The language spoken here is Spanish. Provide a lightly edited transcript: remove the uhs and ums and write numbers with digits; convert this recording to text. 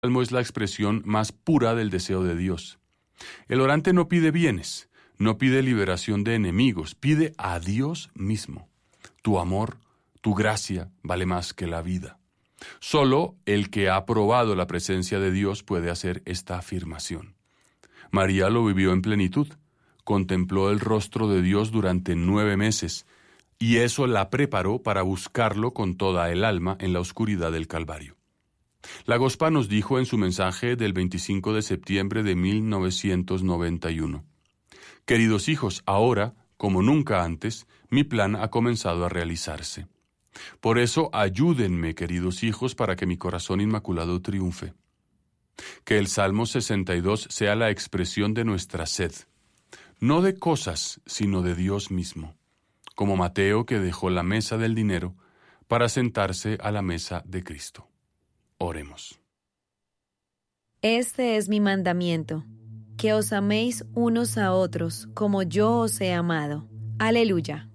salmo es la expresión más pura del deseo de Dios. El orante no pide bienes, no pide liberación de enemigos, pide a Dios mismo. Tu amor, tu gracia vale más que la vida. Solo el que ha probado la presencia de Dios puede hacer esta afirmación. María lo vivió en plenitud, contempló el rostro de Dios durante 9 meses, y eso la preparó para buscarlo con toda el alma en la oscuridad del Calvario. La Gospa nos dijo en su mensaje del 25 de septiembre de 1991, «Queridos hijos, ahora, como nunca antes, mi plan ha comenzado a realizarse. Por eso, ayúdenme, queridos hijos, para que mi corazón inmaculado triunfe». Que el Salmo 62 sea la expresión de nuestra sed, no de cosas, sino de Dios mismo, como Mateo que dejó la mesa del dinero para sentarse a la mesa de Cristo. Oremos. Este es mi mandamiento, que os améis unos a otros como yo os he amado. Aleluya.